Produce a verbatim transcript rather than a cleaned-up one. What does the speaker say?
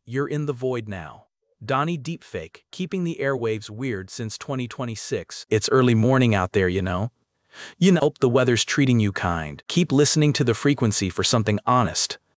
you're in the void now. Donnie Deepfake, keeping the airwaves weird since twenty twenty-six. It's early morning out there, you know? You know, hope the weather's treating you kind. Keep listening to the frequency for something honest.